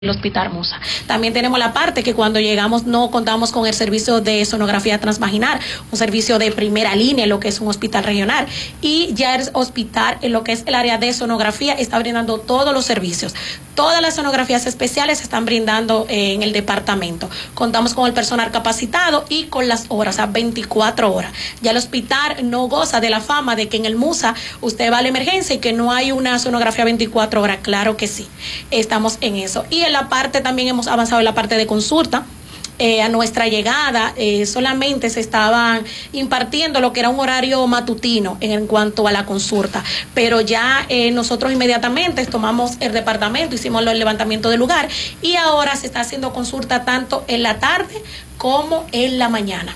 el Hospital Musa. También tenemos la parte que cuando llegamos no contamos con el servicio de sonografía transvaginal, un servicio de primera línea, lo que es un hospital regional, y ya el hospital, en lo que es el área de sonografía, está brindando todos los servicios. Todas las sonografías especiales se están brindando en el departamento. Contamos con el personal capacitado y con las horas, o sea, 24 horas. Ya el hospital no goza de la fama de que en el Musa usted va a la emergencia y que no hay una sonografía 24 horas. Claro que sí, estamos en eso. Y en la parte también hemos avanzado en la parte de consulta. A nuestra llegada solamente se estaban impartiendo lo que era un horario matutino en cuanto a la consulta, pero ya nosotros inmediatamente tomamos el departamento, hicimos el levantamiento del lugar y ahora se está haciendo consulta tanto en la tarde como en la mañana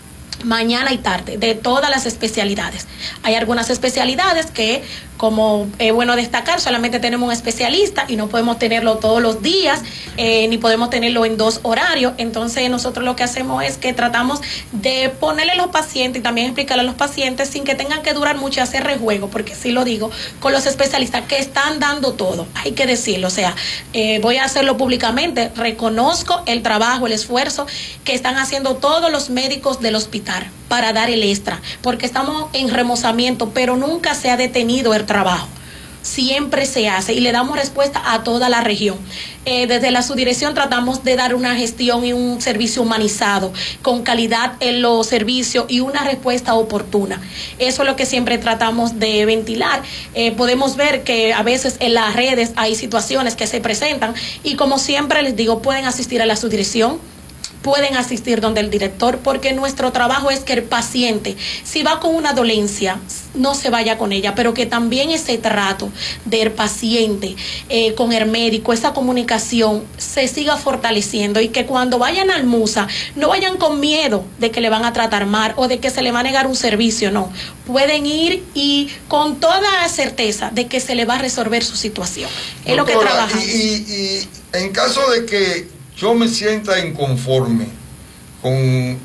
y tarde, de todas las especialidades. Hay algunas especialidades que, como es bueno destacar, solamente tenemos un especialista y no podemos tenerlo todos los días, ni podemos tenerlo en 2 horarios. Entonces nosotros lo que hacemos es que tratamos de ponerle a los pacientes y también explicarle a los pacientes sin que tengan que durar mucho y hacer rejuego, porque sí lo digo, con los especialistas que están dando todo, hay que decirlo, o sea, voy a hacerlo públicamente, reconozco el trabajo, el esfuerzo que están haciendo todos los médicos del hospital para dar el extra, porque estamos en remozamiento, pero nunca se ha detenido el trabajo. Siempre se hace y le damos respuesta a toda la región. Desde la subdirección tratamos de dar una gestión y un servicio humanizado, con calidad en los servicios y una respuesta oportuna. Eso es lo que siempre tratamos de ventilar. Podemos ver que a veces en las redes hay situaciones que se presentan y, como siempre les digo, pueden asistir a la subdirección, pueden asistir donde el director, porque nuestro trabajo es que el paciente, si va con una dolencia, no se vaya con ella, pero que también ese trato del paciente con el médico, esa comunicación se siga fortaleciendo y que cuando vayan al Musa no vayan con miedo de que le van a tratar mal o de que se le va a negar un servicio, no. Pueden ir y con toda certeza de que se le va a resolver su situación. Es lo que trabajamos. Y en caso de que yo me sienta inconforme con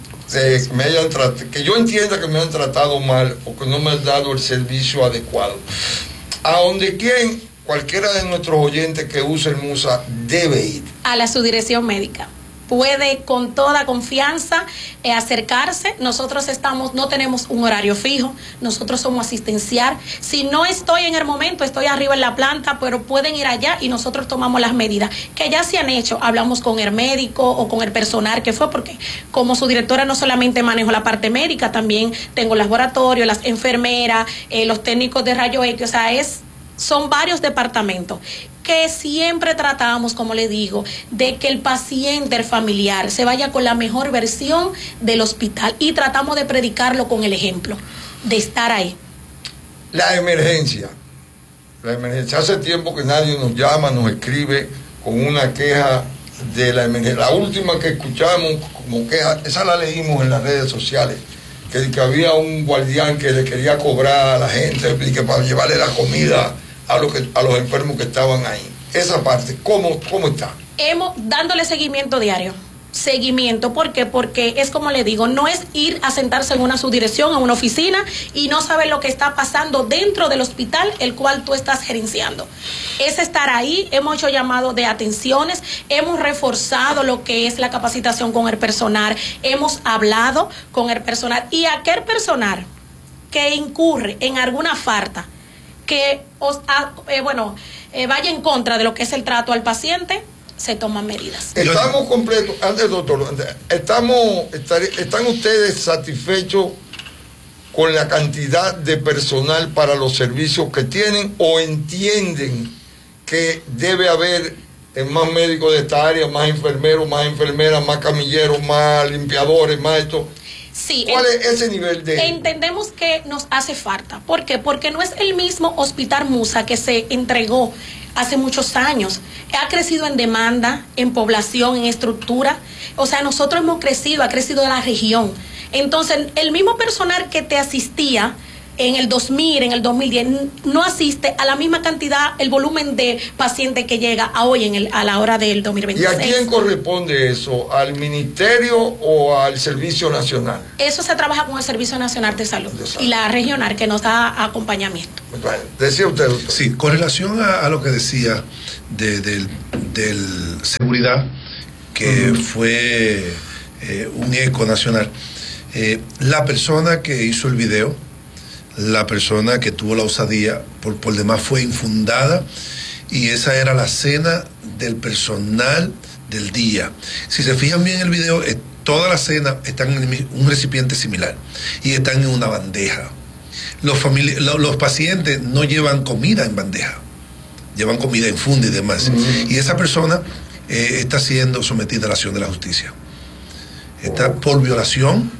que yo entienda que me han tratado mal o que no me han dado el servicio adecuado, a donde cualquiera de nuestros oyentes que use el Musa debe ir a la subdirección médica. Puede con toda confianza acercarse. Nosotros no tenemos un horario fijo, nosotros somos asistencial. Si no estoy en el momento, estoy arriba en la planta, pero pueden ir allá y nosotros tomamos las medidas que ya se han hecho. Hablamos con el médico o con el personal que fue, porque como su directora no solamente manejo la parte médica, también tengo el laboratorio, las enfermeras, los técnicos de rayo X, o sea, son varios departamentos que siempre tratamos, como le digo, de que el paciente, el familiar, se vaya con la mejor versión del hospital y tratamos de predicarlo con el ejemplo, de estar ahí. La emergencia. Hace tiempo que nadie nos llama, nos escribe con una queja de la emergencia. La última que escuchamos como queja, esa la leímos en las redes sociales, que había un guardián que le quería cobrar a la gente y que para llevarle la comida a los enfermos que estaban ahí. Esa parte, ¿cómo está? Dándole seguimiento diario. Seguimiento, ¿por qué? Porque es como le digo, no es ir a sentarse en una subdirección, en una oficina y no saber lo que está pasando dentro del hospital el cual tú estás gerenciando. Es estar ahí. Hemos hecho llamados de atenciones, hemos reforzado lo que es la capacitación con el personal, hemos hablado con el personal y aquel personal que incurre en alguna falta que vaya en contra de lo que es el trato al paciente, se toman medidas. Estamos completos. Antes, doctor, ¿están ustedes satisfechos con la cantidad de personal para los servicios que tienen o entienden que debe haber más médicos de esta área, más enfermeros, más enfermeras, más camilleros, más limpiadores, más esto? Sí, ¿Cuál es ese nivel de...? Entendemos que nos hace falta. ¿Por qué? Porque no es el mismo Hospital Musa que se entregó hace muchos años. Ha crecido en demanda, en población, en estructura. O sea, nosotros hemos crecido, ha crecido la región. Entonces, el mismo personal que te asistía en el 2000, en el 2010, no asiste a la misma cantidad, el volumen de pacientes que llega a hoy a la hora del 2026. ¿Y a quién corresponde eso? ¿Al Ministerio o al Servicio Nacional? Eso se trabaja con el Servicio Nacional de Salud y la regional que nos da acompañamiento. Bueno, decía usted, doctor. Sí, con relación a lo que decía del seguridad, que fue un eco nacional, la persona que hizo el video, la persona que tuvo la osadía, por demás fue infundada, y esa era la cena del personal del día. Si se fijan bien en el video, toda la cena están en un recipiente similar y están en una bandeja. Los pacientes no llevan comida en bandeja, llevan comida en funda y demás. Y esa persona está siendo sometida a la acción de la justicia. Está por violación,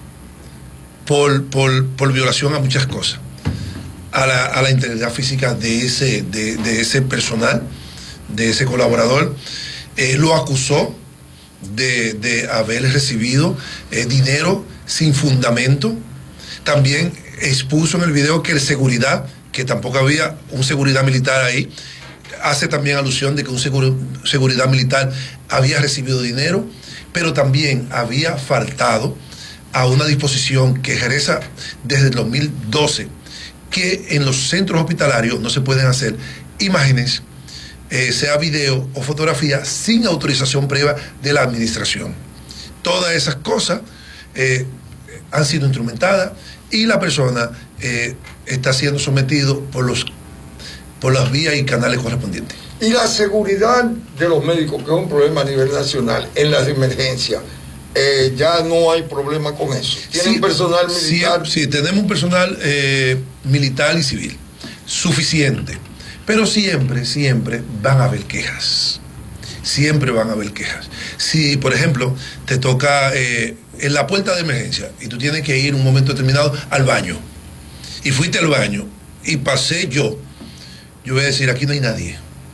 por violación a muchas cosas, a la integridad física de ese personal, de ese colaborador. Lo acusó de haber recibido dinero sin fundamento. También expuso en el video que el seguridad, que tampoco había un seguridad militar ahí, hace también alusión de que un seguridad militar había recibido dinero, pero también había faltado a una disposición que ejerza desde el 2012, que en los centros hospitalarios no se pueden hacer imágenes, sea video o fotografía, sin autorización previa de la administración. Todas esas cosas han sido instrumentadas y la persona está siendo sometido por las vías y canales correspondientes. Y la seguridad de los médicos, que es un problema a nivel nacional, en las emergencias, ya no hay problema con eso. ¿Tienen personal militar? Sí, tenemos un personal militar y civil suficiente, pero siempre van a haber quejas. Siempre van a haber quejas. Si, por ejemplo, te toca en la puerta de emergencia y tú tienes que ir en un momento determinado al baño, y fuiste al baño y pasé yo voy a decir, aquí no hay nadie.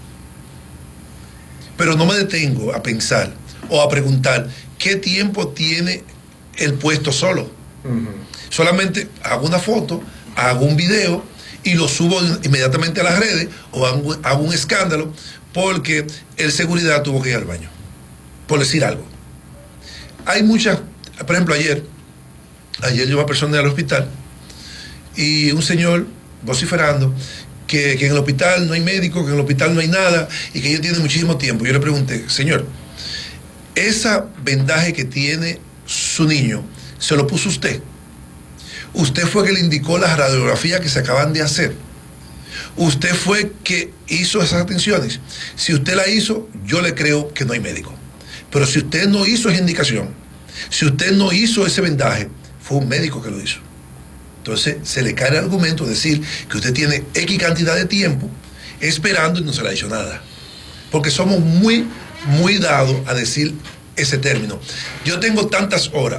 Pero no me detengo a pensar o a preguntar qué tiempo tiene el puesto solo. Solamente hago una foto, hago un video y lo subo inmediatamente a las redes, o hago un escándalo porque el seguridad tuvo que ir al baño, por decir algo. Hay muchas, por ejemplo, ayer llevó a personas al hospital y un señor vociferando que en el hospital no hay médico, que en el hospital no hay nada y que ellos tienen muchísimo tiempo. Yo le pregunté, señor, esa vendaje que tiene su niño, ¿se lo puso usted? Usted fue que le indicó las radiografías que se acaban de hacer. Usted fue que hizo esas atenciones. Si usted la hizo, yo le creo que no hay médico. Pero si usted no hizo esa indicación, si usted no hizo ese vendaje, fue un médico que lo hizo. Entonces se le cae el argumento de decir que usted tiene X cantidad de tiempo esperando y no se le ha dicho nada. Porque somos muy dados a decir ese término. Yo tengo tantas horas.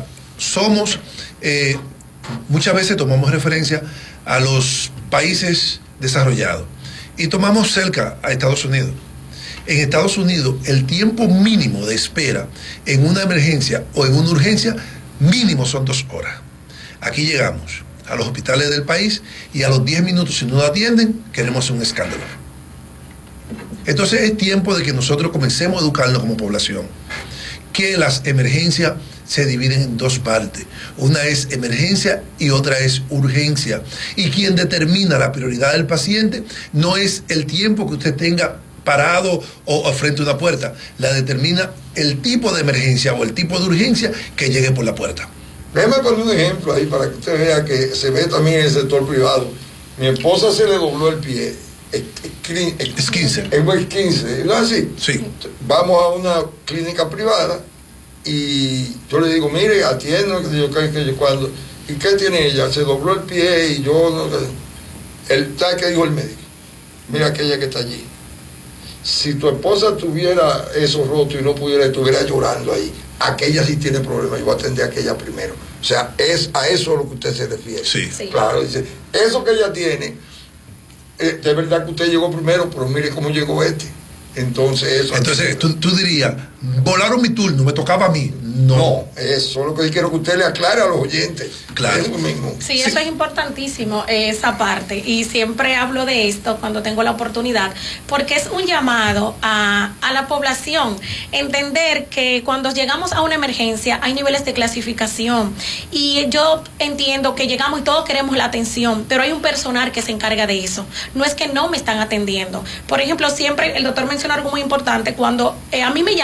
Muchas veces tomamos referencia a los países desarrollados y tomamos cerca a Estados Unidos. En Estados Unidos el tiempo mínimo de espera en una emergencia o en una urgencia mínimo son 2 horas. Aquí llegamos a los hospitales del país y a los 10 minutos, si no nos atienden, queremos hacer un escándalo. Entonces es tiempo de que nosotros comencemos a educarnos como población, que las emergencias se dividen en 2 partes. Una es emergencia y otra es urgencia. Y quien determina la prioridad del paciente no es el tiempo que usted tenga parado o frente a una puerta, la determina el tipo de emergencia o el tipo de urgencia que llegue por la puerta. Déjeme poner un ejemplo ahí para que usted vea que se ve también en el sector privado. Mi esposa se le dobló el pie. Es 15. Es 15, ¿no es así? Sí. Vamos a una clínica privada y yo le digo, mire, atiendo, que yo cuando. ¿Y qué tiene ella? Se dobló el pie y yo no. ¿Sabe qué dijo el médico? Mira aquella que está allí. Si tu esposa tuviera eso roto y no pudiera, estuviera llorando ahí. Aquella sí tiene problemas, yo voy a atender a aquella primero. O sea, es a eso a lo que usted se refiere. Sí. Claro, dice, eso que ella tiene, de verdad que usted llegó primero, pero mire cómo llegó este. Entonces, tú dirías, volaron mi turno, me tocaba a mí. No, eso es lo que quiero que usted le aclare a los oyentes. Claro. Eso mismo. Sí, eso es importantísimo, esa parte. Y siempre hablo de esto cuando tengo la oportunidad, porque es un llamado a la población. Entender que cuando llegamos a una emergencia hay niveles de clasificación. Y yo entiendo que llegamos y todos queremos la atención, pero hay un personal que se encarga de eso. No es que no me están atendiendo. Por ejemplo, siempre el doctor menciona algo muy importante. Cuando a mí me llaman,